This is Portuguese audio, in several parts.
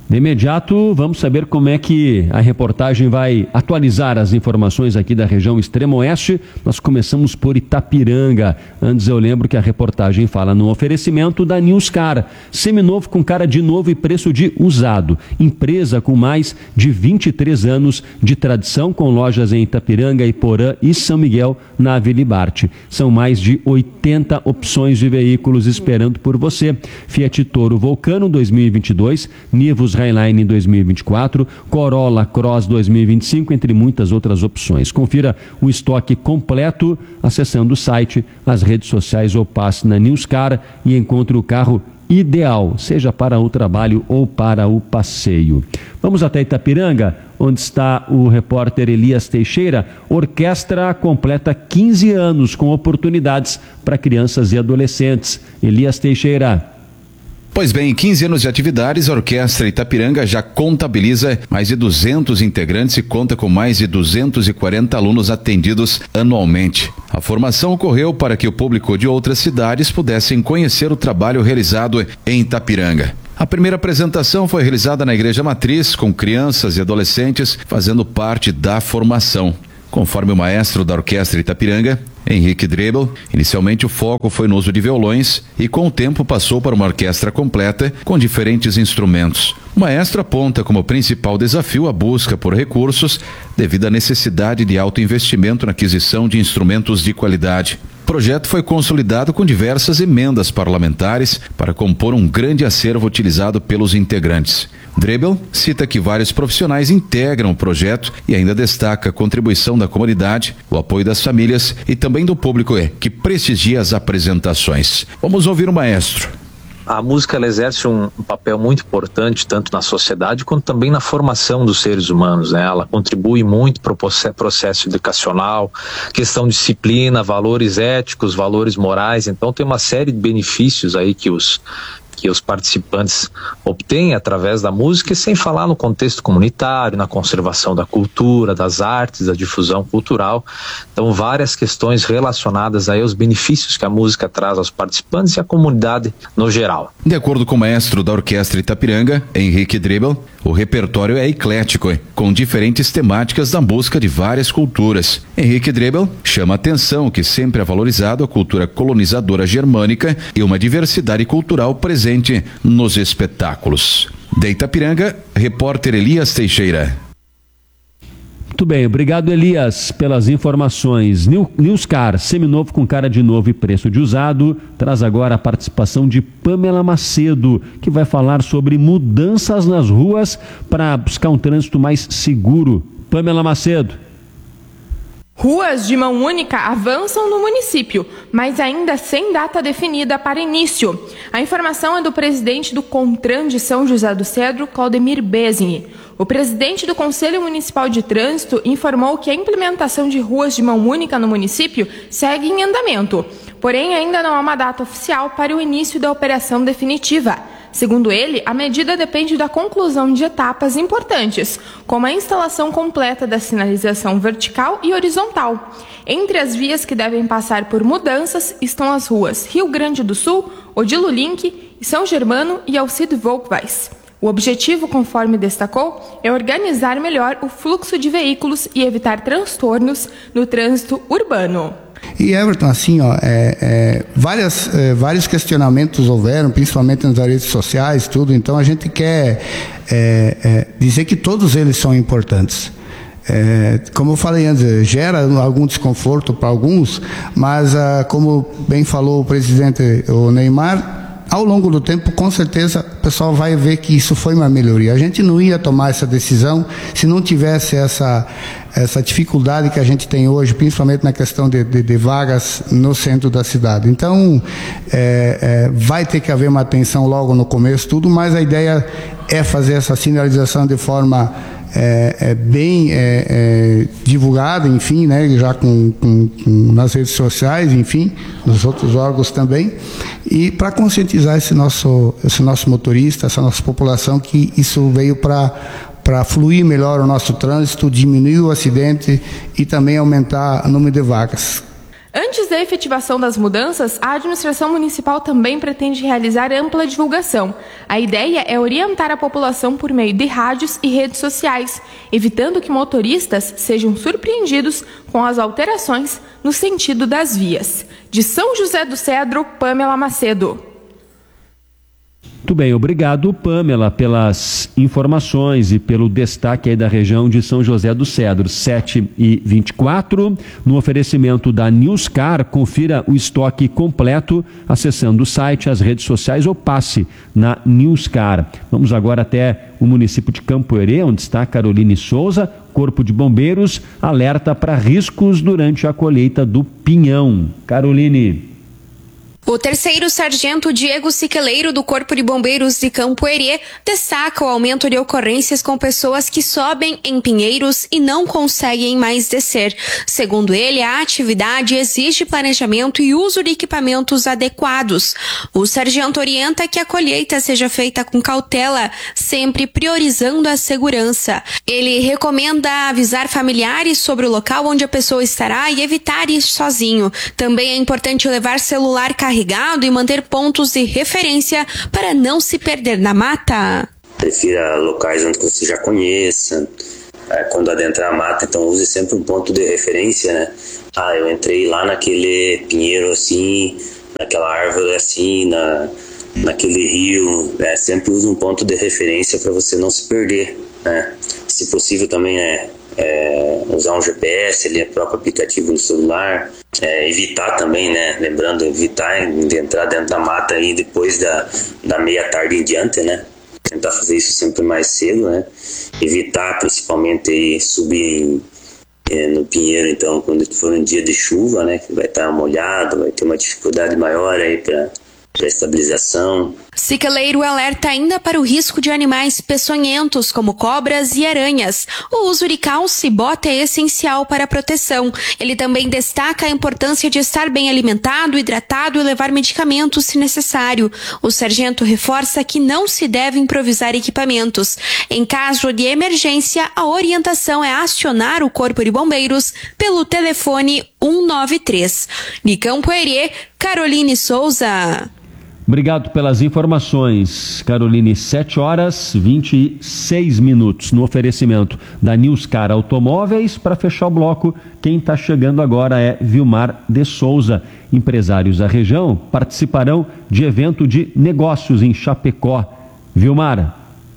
De imediato, vamos saber como é que a reportagem vai atualizar as informações aqui da região extremo-oeste. Nós começamos por Itapiranga. Antes eu lembro que a reportagem fala no oferecimento da Newscar. Seminovo com cara de novo e preço de usado. Empresa com mais de 23 anos de tradição, com lojas em Itapiranga, Iporã e São Miguel, na Avilibarte. São mais de 80 opções de veículos esperando por você. Fiat Toro Vulcano 2022, Nivus Highline 2024, Corolla Cross 2025, entre muitas outras opções. Confira o estoque completo acessando o site, as redes sociais ou passe na Newscar e encontre o carro ideal, seja para o trabalho ou para o passeio. Vamos até Itapiranga, onde está o repórter Elias Teixeira. Orquestra completa 15 anos com oportunidades para crianças e adolescentes. Elias Teixeira. Pois bem, em 15 anos de atividades, a Orquestra Itapiranga já contabiliza mais de 200 integrantes e conta com mais de 240 alunos atendidos anualmente. A formação ocorreu para que o público de outras cidades pudessem conhecer o trabalho realizado em Itapiranga. A primeira apresentação foi realizada na Igreja Matriz, com crianças e adolescentes fazendo parte da formação. Conforme o maestro da Orquestra Itapiranga, Henrique Drebel, inicialmente o foco foi no uso de violões e com o tempo passou para uma orquestra completa com diferentes instrumentos. O maestro aponta como principal desafio a busca por recursos devido à necessidade de alto investimento na aquisição de instrumentos de qualidade. O projeto foi consolidado com diversas emendas parlamentares para compor um grande acervo utilizado pelos integrantes. Drebel cita que vários profissionais integram o projeto e ainda destaca a contribuição da comunidade, o apoio das famílias e também do público que prestigia as apresentações. Vamos ouvir o maestro. A música ela exerce um papel muito importante tanto na sociedade quanto também na formação dos seres humanos, né? Ela contribui muito para o processo educacional, questão de disciplina, valores éticos, valores morais. Então tem uma série de benefícios aí que os participantes obtêm através da música, e sem falar no contexto comunitário, na conservação da cultura, das artes, da difusão cultural. Então, várias questões relacionadas aí aos benefícios que a música traz aos participantes e à comunidade no geral. De acordo com o maestro da Orquestra Itapiranga, Henrique Drebel, o repertório é eclético, com diferentes temáticas da busca de várias culturas. Henrique Drebel chama a atenção que sempre é valorizado a cultura colonizadora germânica e uma diversidade cultural presente nos espetáculos. De Itapiranga, repórter Elias Teixeira. Muito bem, obrigado Elias pelas informações. Newscar, seminovo com cara de novo e preço de usado, traz agora a participação de Pamela Macedo, que vai falar sobre mudanças nas ruas para buscar um trânsito mais seguro. Pamela Macedo. Ruas de mão única avançam no município, mas ainda sem data definida para início. A informação é do presidente do CONTRAN de São José do Cedro, Claudemir Besni. O presidente do Conselho Municipal de Trânsito informou que a implementação de ruas de mão única no município segue em andamento, porém ainda não há uma data oficial para o início da operação definitiva. Segundo ele, a medida depende da conclusão de etapas importantes, como a instalação completa da sinalização vertical e horizontal. Entre as vias que devem passar por mudanças estão as ruas Rio Grande do Sul, Odilo Link, São Germano e Alcide Volkweis. O objetivo, conforme destacou, é organizar melhor o fluxo de veículos e evitar transtornos no trânsito urbano. E Everton, assim, vários questionamentos houveram, principalmente nas redes sociais, tudo. Então a gente quer dizer que todos eles são importantes. Como eu falei antes, gera algum desconforto para alguns, mas como bem falou o presidente, o Neymar, ao longo do tempo, com certeza, o pessoal vai ver que isso foi uma melhoria. A gente não ia tomar essa decisão se não tivesse essa dificuldade que a gente tem hoje, principalmente na questão de vagas no centro da cidade. Então, vai ter que haver uma atenção logo no começo, tudo, mas a ideia é fazer essa sinalização de forma bem divulgada, enfim, né, já nas redes sociais, enfim, nos outros órgãos também, e para conscientizar esse nosso motorista, essa nossa população, que isso veio para fluir melhor o nosso trânsito, diminuir o acidente e também aumentar o número de vagas. Antes da efetivação das mudanças, a administração municipal também pretende realizar ampla divulgação. A ideia é orientar a população por meio de rádios e redes sociais, evitando que motoristas sejam surpreendidos com as alterações no sentido das vias. De São José do Cedro, Pamela Macedo. Muito bem, obrigado, Pamela, pelas informações e pelo destaque aí da região de São José do Cedro. 7h24, no oferecimento da Newscar, confira o estoque completo acessando o site, as redes sociais ou passe na Newscar. Vamos agora até o município de Campo Herê, onde está Caroline Souza. Corpo de Bombeiros alerta para riscos durante a colheita do pinhão. Caroline. O terceiro sargento Diego Siqueleiro, do Corpo de Bombeiros de Campo Herê, destaca o aumento de ocorrências com pessoas que sobem em pinheiros e não conseguem mais descer. Segundo ele, a atividade exige planejamento e uso de equipamentos adequados. O sargento orienta que a colheita seja feita com cautela, sempre priorizando a segurança. Ele recomenda avisar familiares sobre o local onde a pessoa estará e evitar ir sozinho. Também é importante levar celular carregado e manter pontos de referência para não se perder na mata. Prefira locais onde você já conheça. Quando adentrar a mata, então use sempre um ponto de referência, né? Eu entrei lá naquele pinheiro assim, naquela árvore assim, naquele rio. Sempre use um ponto de referência para você não se perder, né? Se possível também usar um GPS, ali, o próprio aplicativo no celular. Evitar também, né? Lembrando, evitar de entrar dentro da mata aí depois da meia-tarde em diante, né? Tentar fazer isso sempre mais cedo, né? Evitar principalmente aí, subir no pinheiro, então, quando for um dia de chuva, né? Que vai estar molhado, vai ter uma dificuldade maior aí para estabilização. Siqueleiro alerta ainda para o risco de animais peçonhentos, como cobras e aranhas. O uso de calça e bota é essencial para a proteção. Ele também destaca a importância de estar bem alimentado, hidratado e levar medicamentos se necessário. O sargento reforça que não se deve improvisar equipamentos. Em caso de emergência, a orientação é acionar o Corpo de Bombeiros pelo telefone 193. De Campo Herê, Caroline Souza. Obrigado pelas informações, Caroline. 7h26, no oferecimento da Newscar Automóveis. Para fechar o bloco, quem está chegando agora é Vilmar de Souza. Empresários da região participarão de evento de negócios em Chapecó. Vilmar.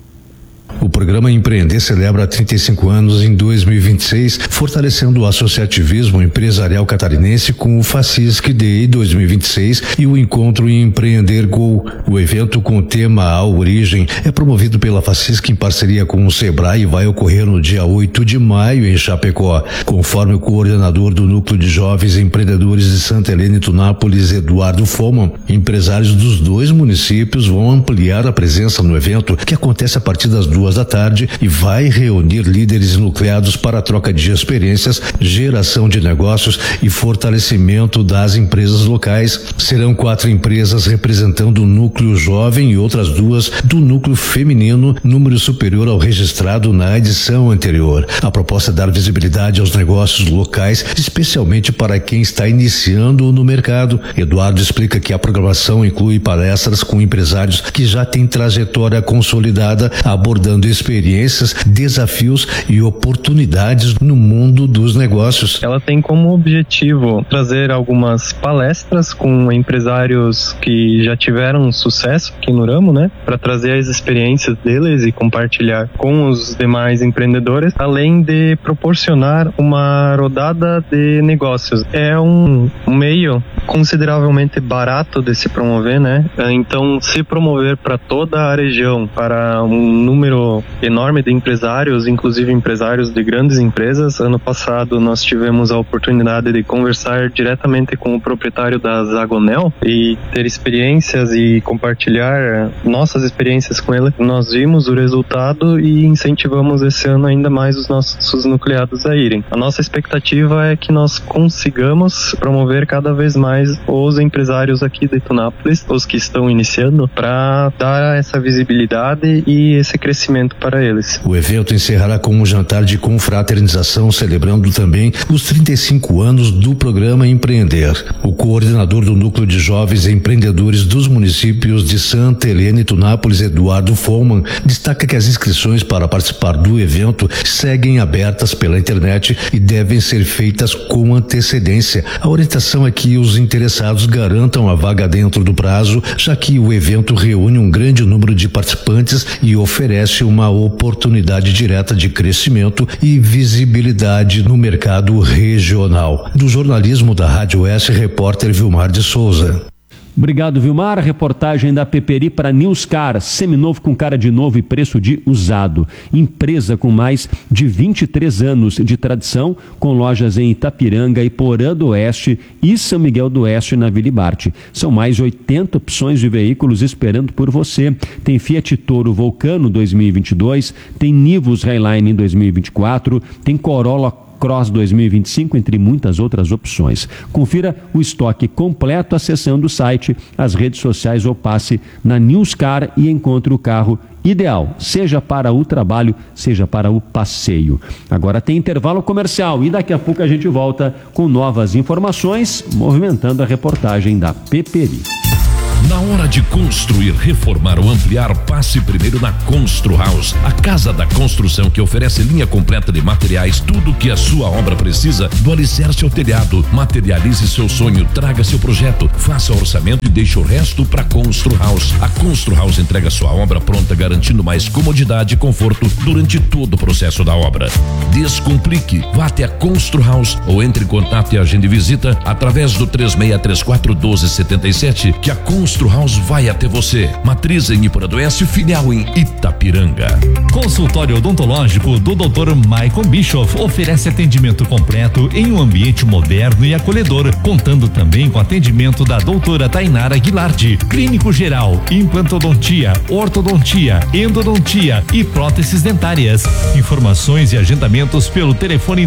O programa Empreender celebra 35 anos em 2026, fortalecendo o associativismo empresarial catarinense com o Facisc Day 2026 e o Encontro Empreender Go. O evento com o tema A Origem é promovido pela Facisc em parceria com o Sebrae e vai ocorrer no dia 8 de maio em Chapecó. Conforme o coordenador do Núcleo de Jovens Empreendedores de Santa Helena e Tunápolis, Eduardo Foman, empresários dos dois municípios vão ampliar a presença no evento, que acontece a partir das 14h e vai reunir líderes nucleados para a troca de experiências, geração de negócios e fortalecimento das empresas locais. Serão 4 empresas representando o núcleo jovem e outras 2 do núcleo feminino, número superior ao registrado na edição anterior. A proposta é dar visibilidade aos negócios locais, especialmente para quem está iniciando no mercado. Eduardo explica que a programação inclui palestras com empresários que já têm trajetória consolidada, abordando experiências, desafios e oportunidades no mundo dos negócios. Ela tem como objetivo trazer algumas palestras com empresários que já tiveram sucesso aqui no ramo, né? Para trazer as experiências deles e compartilhar com os demais empreendedores, além de proporcionar uma rodada de negócios. É um meio consideravelmente barato de se promover, né? Então, se promover para toda a região, para um número enorme de empresários, inclusive empresários de grandes empresas. Ano passado nós tivemos a oportunidade de conversar diretamente com o proprietário da Zagonel e ter experiências e compartilhar nossas experiências com ele. Nós vimos o resultado e incentivamos esse ano ainda mais os nossos nucleados a irem. A nossa expectativa é que nós consigamos promover cada vez mais os empresários aqui de Tunápolis, os que estão iniciando, para dar essa visibilidade e esse crescimento conhecimento para eles. O evento encerrará com um jantar de confraternização, celebrando também os 35 anos do programa Empreender. O coordenador do Núcleo de Jovens Empreendedores dos municípios de Santa Helena e Tunápolis, Eduardo Folman, destaca que as inscrições para participar do evento seguem abertas pela internet e devem ser feitas com antecedência. A orientação é que os interessados garantam a vaga dentro do prazo, já que o evento reúne um grande número de participantes e oferece uma oportunidade direta de crescimento e visibilidade no mercado regional. Do jornalismo da Rádio Oeste, repórter Vilmar de Souza. Obrigado, Vilmar. Reportagem da Peperi para Newscar. Seminovo com cara de novo e preço de usado. Empresa com mais de 23 anos de tradição, com lojas em Itapiranga, Iporã do Oeste e São Miguel do Oeste, na Vila Ibarte. São mais 80 opções de veículos esperando por você. Tem Fiat Toro Vulcano 2022, tem Nivus Highline em 2024, tem Corolla Cross 2025, entre muitas outras opções. Confira o estoque completo acessando o site, as redes sociais ou passe na Newscar e encontre o carro ideal, seja para o trabalho, seja para o passeio. Agora tem intervalo comercial e daqui a pouco a gente volta com novas informações, movimentando a reportagem da Peperi. Na hora de construir, reformar ou ampliar, passe primeiro na Constru House, a casa da construção que oferece linha completa de materiais, tudo o que a sua obra precisa, do alicerce ao telhado. Materialize seu sonho, traga seu projeto, faça o orçamento e deixe o resto para Constru House. A Constru House entrega sua obra pronta, garantindo mais comodidade e conforto durante todo o processo da obra. Descomplique, vá até a Constru House ou entre em contato e agende visita através do 3634-1277, que a Constru House vai até você. Matriz em Iporã do Oeste, filial em Itapiranga. Consultório odontológico do Dr. Michael Bischoff oferece atendimento completo em um ambiente moderno e acolhedor, contando também com atendimento da doutora Tainara Guilardi, clínico geral, implantodontia, ortodontia, endodontia e próteses dentárias. Informações e agendamentos pelo telefone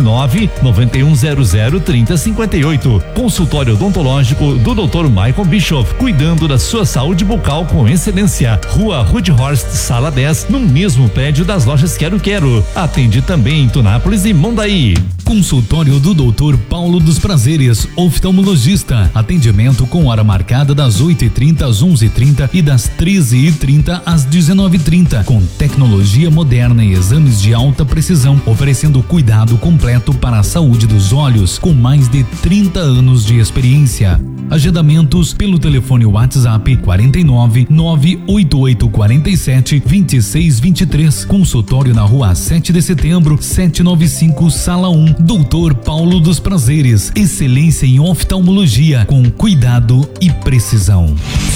991003058. Consultório odontológico do Dr. Michael Bischoff, cuidando da sua saúde bucal com excelência. Rua Rudhorst, Sala 10, no mesmo prédio das lojas Quero Quero. Atende também em Tunápolis e Mondaí. Consultório do Dr. Paulo dos Prazeres, oftalmologista. Atendimento com hora marcada das 8h30 às 11h30 e das 13h30 às 19h30, com tecnologia moderna e exames de alta precisão, oferecendo cuidado completo para a saúde dos olhos, com mais de 30 anos de experiência. Agendamentos pelo telefone WhatsApp 49 988 47 26 23. Consultório na Rua 7 de Setembro, 795, Sala 1. Doutor Paulo dos Prazeres, excelência em oftalmologia com cuidado e precisão.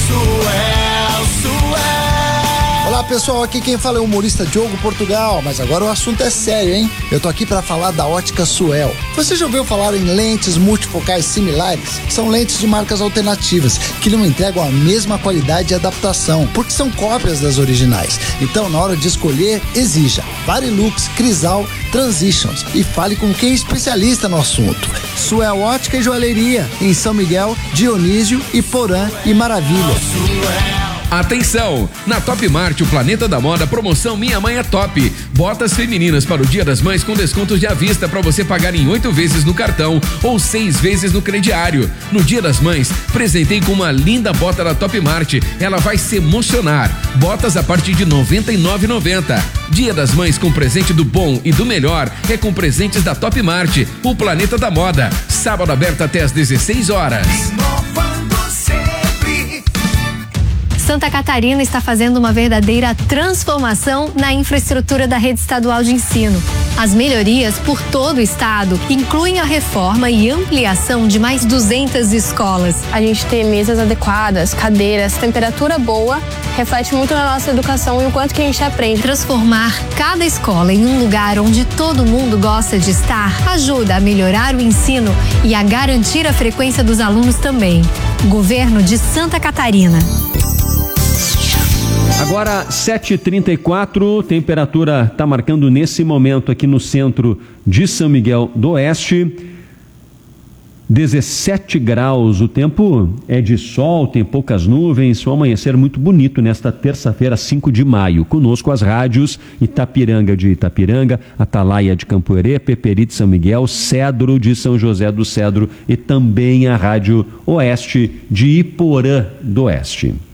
Olá pessoal, aqui quem fala é o humorista Diogo Portugal, mas agora o assunto é sério, hein? Eu tô aqui para falar da Ótica Suel. Você já ouviu falar em lentes multifocais similares? São lentes de marcas alternativas que não entregam a mesma qualidade e adaptação, porque são cópias das originais. Então, na hora de escolher, exija Varilux, Crisal, Transitions e fale com quem é especialista no assunto. Suel Ótica e Joalheria, em São Miguel, Dionísio, Iporã e Maravilha. Atenção! Na Top Mart, o Planeta da Moda, promoção Minha Mãe é Top. Botas femininas para o Dia das Mães com descontos de à vista para você pagar em 8 vezes no cartão ou 6 vezes no crediário. No Dia das Mães, presentei com uma linda bota da Top Mart. Ela vai se emocionar. Botas a partir de R$ 99,90. Dia das Mães com presente do bom e do melhor é com presentes da Top Mart. O Planeta da Moda. Sábado aberto até às 16 horas. Santa Catarina está fazendo uma verdadeira transformação na infraestrutura da rede estadual de ensino. As melhorias por todo o estado incluem a reforma e ampliação de mais 200 escolas. A gente ter mesas adequadas, cadeiras, temperatura boa, reflete muito na nossa educação e o quanto que a gente aprende. Transformar cada escola em um lugar onde todo mundo gosta de estar ajuda a melhorar o ensino e a garantir a frequência dos alunos também. Governo de Santa Catarina. Agora 7h34, temperatura está marcando nesse momento aqui no centro de São Miguel do Oeste 17 graus, o tempo é de sol, tem poucas nuvens, um amanhecer muito bonito nesta terça-feira, 5 de maio. Conosco as rádios Itapiranga de Itapiranga, Atalaia de Campoerê, Peperi de São Miguel, Cedro de São José do Cedro e também a Rádio Oeste de Iporã do Oeste.